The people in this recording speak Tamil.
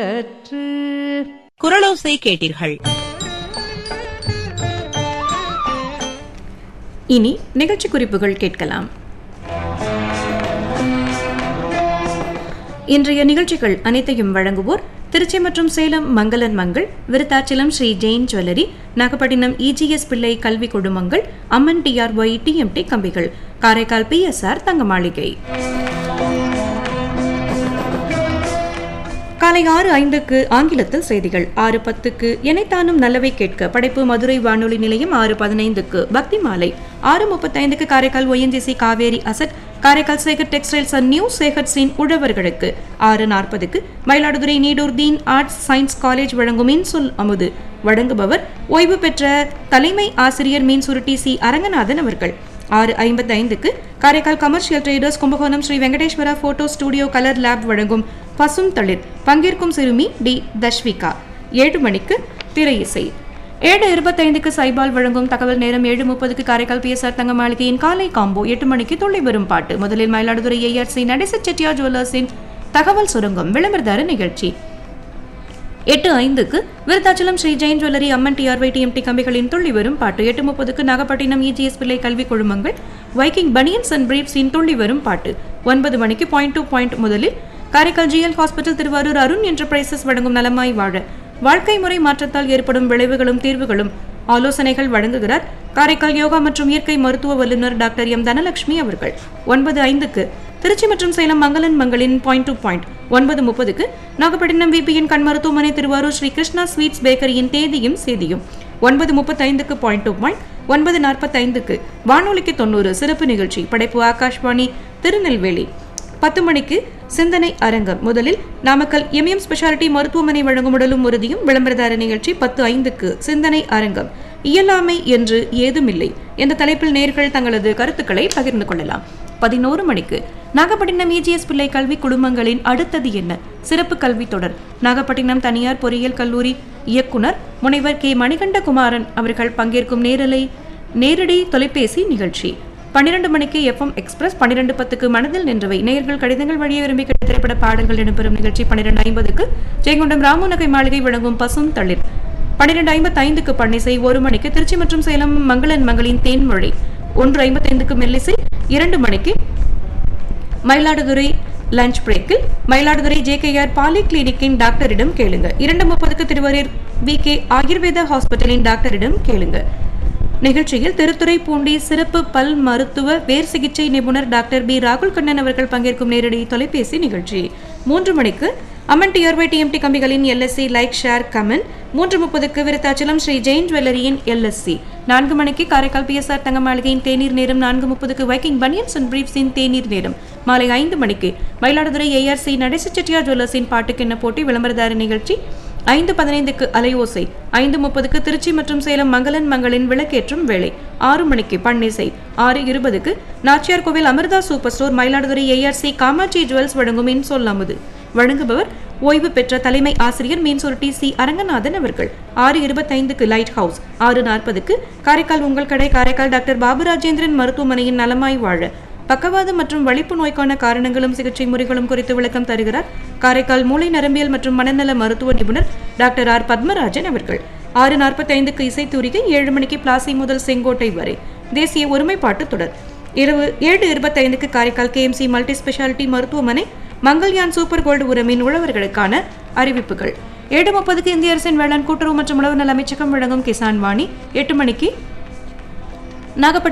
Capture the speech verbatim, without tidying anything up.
குரலோசை கேட்டீர்கள். இனி நிகழ்ச்சி குறிப்புகள் கேட்கலாம். இன்றைய நிகழ்ச்சிகள் அனைத்தையும் வழங்குவோர் திருச்சி மற்றும் சேலம் மங்களன் மங்கள், விருத்தாச்சலம் ஸ்ரீ ஜெயின் ஜுவல்லரி, நாகப்பட்டினம் இஜிஎஸ் பிள்ளை கல்வி குழுமங்கள், அம்மன் டிஆர்ஒய் டிஎம்டி கம்பிகள், காரைக்கால் பிஎஸ்ஆர் தங்க மாளிகை. காலை ஆறு ஐந்துக்கு ஆங்கிலத்தில் செய்திகள், ஆறு பத்துக்கு எனைத்தானும் நல்லவை கேட்க படைப்பு மதுரை வானொலி நிலையம், ஆறு பதினைந்துக்கு பக்தி மாலை, ஆறு முப்பத்தைந்துக்கு Karaikal YNGC Kaveri asset, Karaikal Sekar textiles and new சேகர்ஸின் உழவர்களுக்கு, ஆறு நாற்பதுக்கு மயிலாடுதுறை நீடூர் தீன் ஆர்ட்ஸ் சயின்ஸ் காலேஜ் வழங்கும் மீன்சொல் அமுது, வழங்குபவர் ஓய்வு பெற்ற தலைமை ஆசிரியர் மீன்சுருட்டி சி அரங்கநாதன் அவர்கள். ஆறு ஐம்பத்தி ஐந்துக்கு Karaikal commercial traders Kumbakonam Sri Venkateswara photo studio colour lab வழங்கும் பசும் தளிர், பங்கேற்கும் சிறுமி டி தஷ்விகா. ஏழு மணிக்கு திரை இசை. ஏழு இருபத்தைந்துக்கு சைபால் வழங்கும் தகவல் நேரம். ஏழு முப்பதுக்கு காரைக்கால் பிஎஸ்ஆர் தங்க மாளிகையின் காலை காம்போ. எட்டு மணிக்கு துள்ளி வரும் பாட்டு. முதலில் மயிலாடுதுறை ஏஆர்சி நடேச செட்டியார் ஜுவல்லர்ஸின் தகவல் சுரங்கம் விளம்பரதார நிகழ்ச்சி. எட்டு ஐந்துக்கு விருத்தாச்சலம் ஸ்ரீ ஜெயின் ஜுவல்லரி, அம்மன் டிஆர்ஒய் டிஎம்டி கம்பிகளின் துள்ளி வரும் பாட்டு. எட்டு முப்பதுக்கு நாகப்பட்டினம் இஜிஎஸ் பிள்ளை கல்வி குழுமங்கள், வைக்கிங் பனியன்ஸ் அண்ட் பிரீப்ஸின் துள்ளி வரும் பாட்டு. ஒன்பது மணிக்கு பாயிண்ட் டு பாயிண்ட். முதலில் Karaikal GL hospital Thiruvarur Arun enterprises வழங்கும் நலமாய் வாழ, வாழ்க்கை முறை மாற்றத்தால் ஏற்படும் விளைவுகளும் தீர்வுகளும் ஆலோசனைகள் வழங்குகிறார் காரைக்கால் யோகா மற்றும் இயற்கை மருத்துவ வல்லுநர் டாக்டர் எம் தனலட்சுமி அவர்கள். ஒன்பது ஐந்துக்கு திருச்சி மற்றும் சேலம் மங்களன் மங்களின் பாயிண்ட் டு பாயிண்ட். ஒன்பது முப்பதுக்கு நாகப்பட்டினம் விபிஎன் கண் மருத்துவமனை திருவாரூர் ஸ்ரீ கிருஷ்ணா ஸ்வீட்ஸ் பேக்கரியின் தேதியும் சேதியும். ஒன்பது முப்பத்தைந்துக்கு பாயிண்ட் டு பாயிண்ட். ஒன்பது நாற்பத்தைந்துக்கு வானொலிக்கு தொண்ணூறு சிறப்பு நிகழ்ச்சி, படைப்பு ஆகாஷ்வாணி திருநெல்வேலி. பத்து மணிக்கு சிந்தனை அரங்கம். முதலில் நாமக்கல் எம்எம் ஸ்பெஷாலிட்டி மருத்துவமனை வழங்கும் உடலும் உறுதியும் விளம்பரதார நிகழ்ச்சி. பத்து ஐந்துக்கு சிந்தனை அரங்கம், இயலாமை என்று ஏதுமில்லை என்ற தலைப்பில் நேயர்கள் தங்களது கருத்துக்களை பகிர்ந்து கொள்ளலாம். பதினோரு மணிக்கு நாகப்பட்டினம் இஜிஎஸ் பிள்ளை கல்வி குழுமங்களின் அடுத்தது என்ன சிறப்பு கல்வி தொடர், நாகப்பட்டினம் தனியார் பொறியியல் கல்லூரி இயக்குனர் முனைவர் கே மணிகண்டகுமாரன் அவர்கள் பங்கேற்கும் நேரலை நேரடி தொலைபேசி நிகழ்ச்சி. பன்னிரண்டு மணிக்கு எஃப்எம் எக்ஸ்பிரஸ். பன்னிரண்டு பத்துக்கு மனதில் நின்றவை, நேயர்கள் கடிதங்கள் வழியே விரும்பி கிடைத்த திரைப்பட பாடல்கள் இடம்பெறும் நிகழ்ச்சி. பன்னிரண்டு ஐம்பதுக்கு ஜெயங்கொண்டம் ராமுநகை மாளிகை வழங்கும் பசும் தளிர். பன்னிரண்டு ஐம்பத்தி ஐந்துக்கு பன்னிசை. ஒரு மணிக்கு திருச்சி மற்றும் சேலம் மங்களன் மங்களின் தேன்மொழி. ஒன்று ஐம்பத்தைந்துக்கு மெல்லிசை. இரண்டு மணிக்கு மயிலாடுதுறை லஞ்ச் பிரேக்கில் மயிலாடுதுறை ஜேகேஆர் பாலி கிளினிக்கின் டாக்டரிடம் கேளுங்க. இரண்டு முப்பதுக்கு திருவாரூர் வி கே ஆயுர்வேதா ஹாஸ்பிட்டலின் டாக்டரிடம் கேளுங்க. நிகழ்ச்சியில் திருத்துறைப்பூண்டி சிறப்பு பல் மருத்துவ வேர் சிகிச்சை நிபுணர் டாக்டர் பி ராகுல் கண்ணன் அவர்கள் பங்கேற்கும் நேரடி தொலைபேசி நிகழ்ச்சி. மூன்று மணிக்கு அம்மன் டிஆர்ஒய் டிஎம்டி கம்பிகளின் எல்எஸ்சி லைக் ஷேர் கமெண்ட். மூன்று முப்பதுக்கு விருத்தாச்சலம் ஸ்ரீ ஜெயின் ஜுவல்லரியின் எல்எஸ்சி. நான்கு மணிக்கு காரைக்கால் பிஎஸ்ஆர் தங்க மாளிகையின் தேநீர் நேரம். நான்கு முப்பதுக்கு வைக்கிங் பனியன்ஸ் அண்ட் பிரீப்ஸின் தேநீர் நேரம். மாலை ஐந்து மணிக்கு மயிலாடுதுறை ஏஆர்சி நடேச செட்டியார் ஜுவல்லர்ஸின் பாட்டுக்கென்ன போட்டி விளம்பரதார நிகழ்ச்சி. ஐந்து பதினைந்துக்கு அலையோசை. ஐந்து முப்பதுக்கு திருச்சி மற்றும் சேலம் மங்களன் மங்களின் விளக்கேற்றும் வேளை. ஆறு மணிக்கு பன்னிசை. ஆறு இருபதுக்கு நாச்சியார் கோவில் Amrita super store Mayiladuthurai ARC Kamakshi jewels வழங்கும் மீன்சொல் அமுது, வழங்குபவர் ஓய்வு பெற்ற தலைமை ஆசிரியர் மீன்சுருட்டி சி அரங்கநாதன் அவர்கள். ஆறு இருபத்தைந்துக்கு லைட் ஹவுஸ். ஆறு நாற்பதுக்கு காரைக்கால் உங்கள் கடை காரைக்கால் டாக்டர் பாபு ராஜேந்திரன் மருத்துவமனையின் நலமாய் வாழ, பக்கவாதம் மற்றும் வலிப்பு நோய்க்கான காரணங்களும் சிகிச்சை முறைகளும் குறித்து விளக்கம் தருகிறார் காரைக்கால் மூளை நரம்பியல் மற்றும் மனநல மருத்துவ நிபுணர் டாக்டர் ஆர் பத்மராஜன் அவர்கள். ஆறு நாற்பத்தி ஐந்துக்கு இசைத்தூரிகை. ஏழு மணிக்கு பிளாசி முதல் செங்கோட்டை வரை தேசிய ஒருமைப்பாட்டு தொடர். இரவு ஏழு இருபத்தைந்துக்கு காரைக்கால் கேஎம்சி மல்டி ஸ்பெஷாலிட்டி மருத்துவமனை மங்கள்யான் சூப்பர் கோல்டு உரமின் உழவர்களுக்கான அறிவிப்புகள். ஏழு முப்பதுக்கு இந்திய அரசின் வேளாண் கூட்டுறவு மற்றும் உணவு நல அமைச்சகம் வழங்கும் கிசான் வாணி. எட்டு மணிக்கு நாகப்பட்டினம்